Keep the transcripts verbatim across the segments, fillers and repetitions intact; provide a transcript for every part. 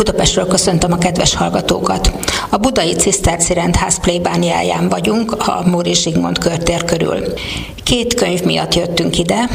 Budapestről köszöntöm a kedves hallgatókat. A budai Ciszterci Rendház plébániáján vagyunk, a Móricz Zsigmond körtér körül. Két könyv miatt jöttünk ide,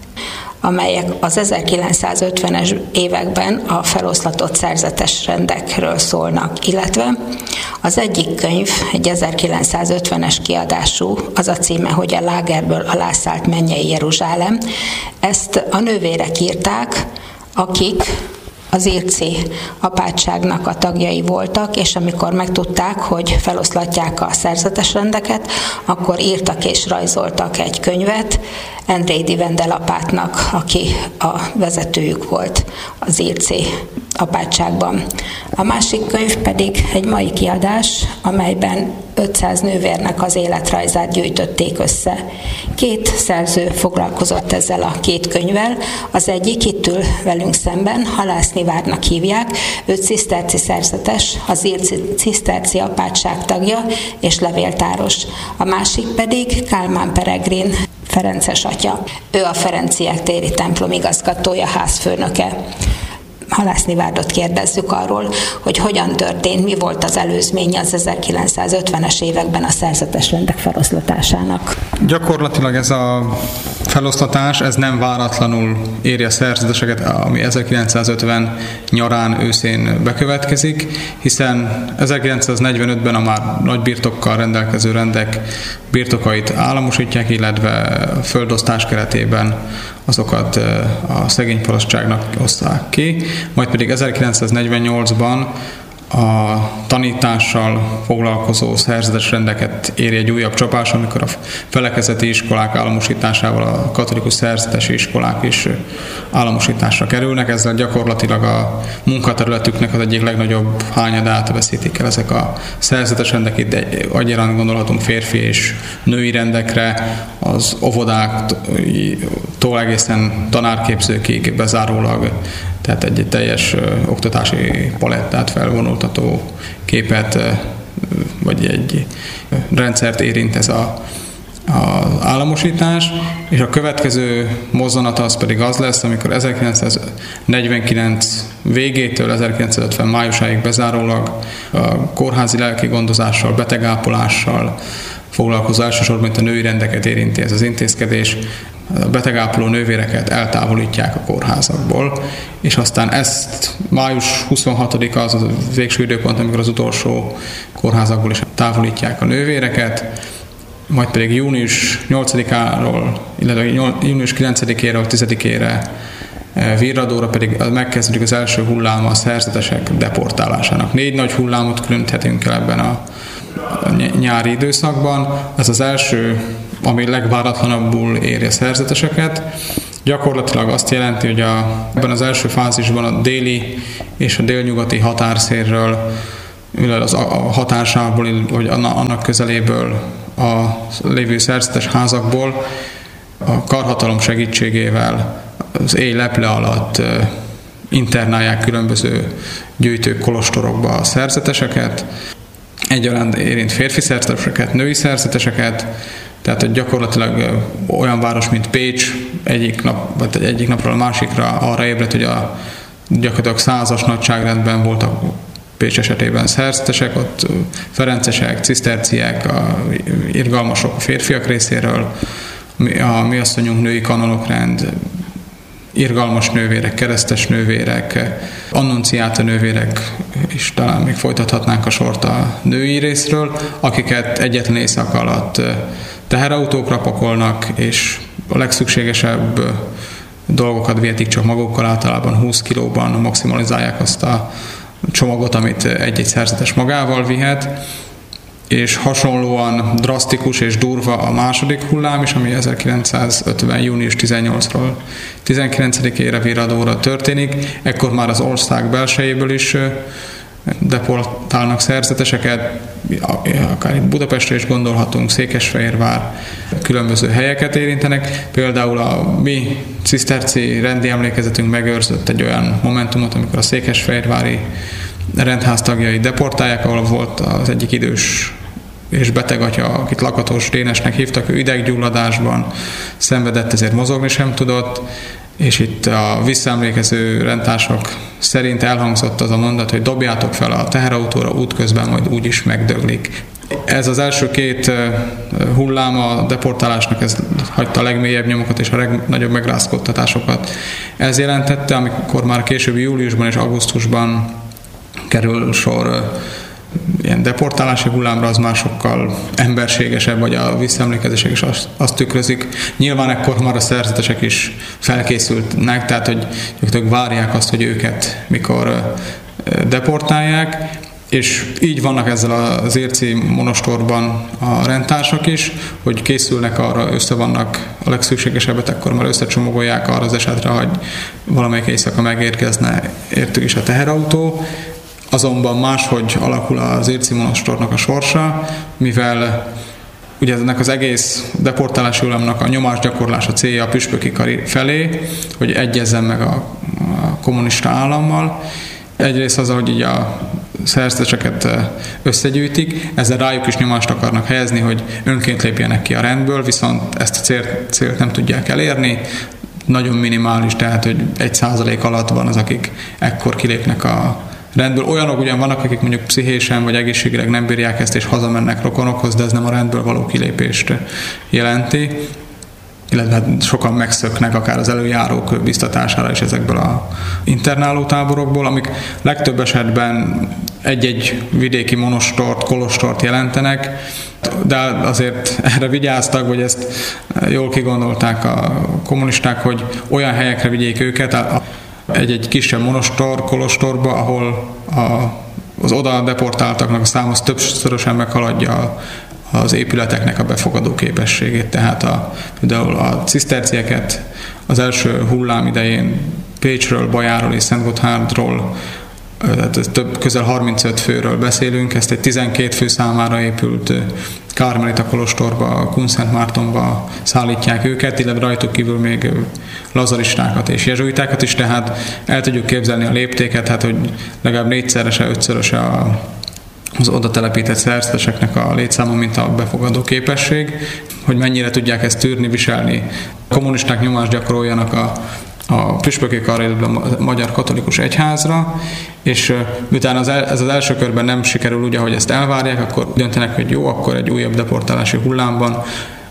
amelyek az ezerkilencszázötvenes években a feloszlatott szerzetes rendekről szólnak, illetve az egyik könyv egy ezerkilencszázötvenes kiadású, az a címe, hogy a lágerből alászállt mennyei Jeruzsálem. Ezt a nővérek írták, akik az Irci apátságnak a tagjai voltak, és amikor megtudták, hogy feloszlatják a szerzetes rendeket, akkor írtak és rajzoltak egy könyvet Endrédi Vendel apátnak, aki a vezetőjük volt az Irci apátságban. A másik könyv pedig egy mai kiadás, amelyben ötszáz nővérnek az életrajzát gyűjtötték össze. Két szerző foglalkozott ezzel a két könyvvel, az egyik itt ül velünk szemben, Halászni Várnak hívják, ő ciszterci szerzetes, az Irci ciszterci apátság tagja és levéltáros. A másik pedig Kálmán Peregrin, ferences atya. Ő a Ferenciek téri templom igazgatója, házfőnöke. Halászni Várdot kérdezzük arról, hogy hogyan történt, mi volt az előzménye az ezerkilencszázötvenes években a szerzetes rendek feloszlatásának. Gyakorlatilag ez a feloszlatás, ez nem váratlanul éri a szerzeteseket, ami ezerkilencszázötven nyarán, őszén bekövetkezik, hiszen ezerkilencszáznegyvenötben a már nagy birtokkal rendelkező rendek birtokait államosítják, illetve földosztás keretében azokat a szegény parasztságnak oszták ki, majd pedig ezerkilencszáznegyvennyolcban a tanítással foglalkozó szerzetes rendeket éri egy újabb csapás, amikor a felekezeti iskolák államosításával a katolikus szerzetesi iskolák is államosításra kerülnek. Ezzel gyakorlatilag a munkaterületüknek az egyik legnagyobb hányadát veszítik el ezek a szerzetes rendek. Itt egyaránt gondolhatunk férfi és női rendekre, az óvodáktól egészen tanárképzőkig bezárólag, tehát egy teljes ö, oktatási palettát felvonultató képet, ö, vagy egy ö, rendszert érint ez a, a államosítás, és a következő mozzanata az pedig az lesz, amikor ezerkilencszáznegyvenkilenc végétől ezerkilencszázötven májusáig bezárólag a kórházi lelki gondozással, betegápolással foglalkozó, elsősorban a női rendeket érinti ez az intézkedés. A betegápoló nővéreket eltávolítják a kórházakból, és aztán ezt május huszonhatodika az a végső időpont, amikor az utolsó kórházakból is távolítják a nővéreket, majd pedig június nyolcadikáról, illetve június kilencedikéről, tizedikére Virradóra pedig megkezdődik az első hulláma a szerzetesek deportálásának. Négy nagy hullámot különíthetünk el ebben a nyári időszakban. Ez az első, ami legváratlanabbul éri a szerzeteseket. Gyakorlatilag azt jelenti, hogy a, ebben az első fázisban a déli és a délnyugati határszérről, az a határsávból, vagy annak közeléből a lévő szerzetes házakból a karhatalom segítségével az éj leple alatt internálják különböző gyűjtő kolostorokba a szerzeteseket. Egyaránt érint férfi szerzeteseket, női szerzeteseket, tehát gyakorlatilag olyan város, mint Pécs egyik, nap, vagy egyik napról a másikra arra ébredt, hogy a gyakorlatilag százas nagyságrendben voltak Pécs esetében szerzetesek, ott ferencesek, ciszterciek, a irgalmasok a férfiak részéről, a mi asszonyunk női kanonokrand, irgalmas nővérek, keresztes nővérek, annunciáta nővérek, és talán még folytathatnánk a sort a női részről, akiket egyetlen éjszaka alatt teherautókra pakolnak, és a legszükségesebb dolgokat vihetik csak magukkal, általában húsz kilóban maximalizálják azt a csomagot, amit egy-egy szerzetes magával vihet, és hasonlóan drasztikus és durva a második hullám is, ami ezerkilencszázötven. június tizennyolcadikáról tizenkilencedikére Virradóra történik. Ekkor már az ország belsejéből is deportálnak szerzeteseket, akár itt Budapestre is gondolhatunk, Székesfehérvár, különböző helyeket érintenek. Például a mi ciszterci rendi emlékezetünk megőrzött egy olyan momentumot, amikor a székesfehérvári rendház tagjai deportálják, ahol volt az egyik idős és beteg atya, akit Lakatos Dénesnek hívtak, ő ideggyulladásban szenvedett, ezért mozogni sem tudott, és itt a visszaemlékező rendtársak szerint elhangzott az a mondat, hogy dobjátok fel a teherautóra, útközben majd úgyis megdöglik. Ez az első két hullám a deportálásnak, ez hagyta a legmélyebb nyomokat és a legnagyobb megrázkódtatásokat. Ez jelentette, amikor már későbbi júliusban és augusztusban kerül sor ilyen deportálási hullámra, az már sokkal emberségesebb, vagy a visszaemlékezések is azt, azt tükrözik. Nyilván ekkor már a szerzetesek is felkészültnek, tehát hogy ők várják azt, hogy őket mikor deportálják, és így vannak ezzel az Zirci monostorban a rendtársak is, hogy készülnek arra, össze vannak a legszükségesebbet, akkor már összecsomagolják arra az esetre, hogy valamelyik éjszaka megérkezne értük is a teherautó. Azonban máshogy alakul az Zirci monostornak a sorsa, mivel ugye ennek az egész deportálási hullámnak a nyomásgyakorlása célja a püspöki kar felé, hogy egyezzen meg a, a kommunista állammal. Egyrészt az, hogy így a szerzeteseket összegyűjtik, ezzel rájuk is nyomást akarnak helyezni, hogy önként lépjenek ki a rendből, viszont ezt a célt, célt nem tudják elérni. Nagyon minimális, tehát hogy egy százalék alatt van az, akik ekkor kilépnek a rendből. Olyanok ugyan vannak, akik mondjuk pszichésen vagy egészségileg nem bírják ezt, és hazamennek rokonokhoz, de ez nem a rendből való kilépést jelenti. Illetve sokan megszöknek akár az előjárók biztatására is ezekből a internáló táborokból, amik legtöbb esetben egy-egy vidéki monostort, kolostort jelentenek, de azért erre vigyáztak, vagy ezt jól kigondolták a kommunisták, hogy olyan helyekre vigyék őket, egy-egy kisebb monostor, kolostorba, ahol a, az oda deportáltaknak a száma többszörösen meghaladja az épületeknek a befogadó képességét. Tehát a, például a cisztercieket az első hullám idején Pécsről, Bajáról és Szentgotthárdról, tehát több, közel harmincöt főről beszélünk, ezt egy tizenkét fő számára épült Kármelita kolostorba, Kunszentmártonba szállítják őket, illetve rajtuk kívül még lazaristákat és jezsuitákat is, tehát el tudjuk képzelni a léptéket, hát hogy legalább négyszerese, ötszöröse a az oda telepített szerzeteseknek a létszáma, mint a befogadó képesség, hogy mennyire tudják ezt tűrni, viselni. A kommunisták nyomást gyakoroljanak a, a püspöki karra, a Magyar Katolikus Egyházra, és miután az el, ez az első körben nem sikerül úgy, ahogy ezt elvárják, akkor döntenek, hogy jó, akkor egy újabb deportálási hullámban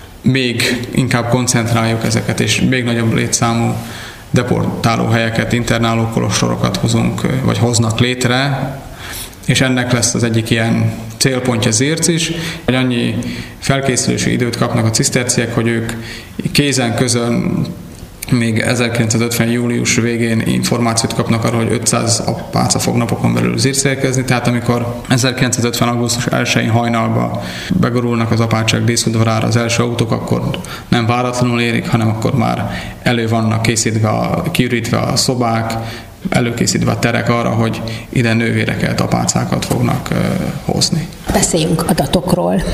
még inkább koncentráljuk ezeket, és még nagyobb létszámú deportáló helyeket, internáló kolostorokat hozunk, vagy hoznak létre, és ennek lesz az egyik ilyen célpontja Zirc is, hogy annyi felkészülési időt kapnak a ciszterciek, hogy ők kézen közön még ezerkilencszázötven július végén információt kapnak arról, hogy ötszáz apáca fog napokon belül Zircre érkezni, tehát amikor ezerkilencszázötven augusztus elsején hajnalba begorulnak az apácsák díszudvarára az első autók, akkor nem váratlanul érik, hanem akkor már elő vannak készítve, kiürítve a szobák, előkészítve a terek arra, hogy ide nővéreket, apácákat fognak uh, hozni. Beszéljünk adatokról.